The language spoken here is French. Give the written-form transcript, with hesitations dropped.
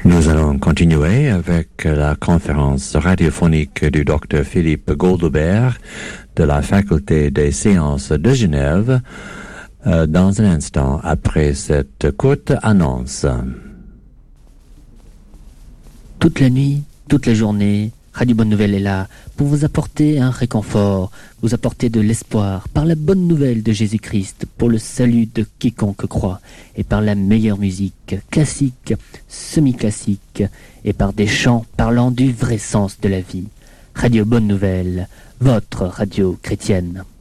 Nous allons continuer avec la conférence radiophonique du Dr Philippe Goldobert de la Faculté des sciences de Genève dans un instant après cette courte annonce. Toute la nuit, toute la journée, Radio Bonne Nouvelle est là pour vous apporter un réconfort, vous apporter de l'espoir par la bonne nouvelle de Jésus-Christ pour le salut de quiconque croit et par la meilleure musique, classique, semi-classique et par des chants parlant du vrai sens de la vie. Radio Bonne Nouvelle, votre radio chrétienne.